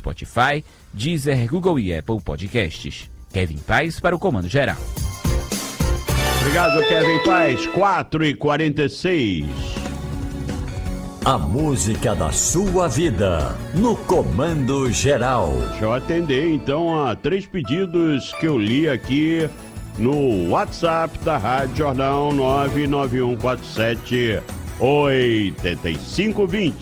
Spotify, Deezer, Google e Apple Podcasts. Kevin Paz para o Comando Geral. Obrigado, Kevin Paz. 4h46. A música da sua vida, no Comando Geral. Deixa eu atender, então, a 3 pedidos que eu li aqui no WhatsApp da Rádio Jornal 99147-8520.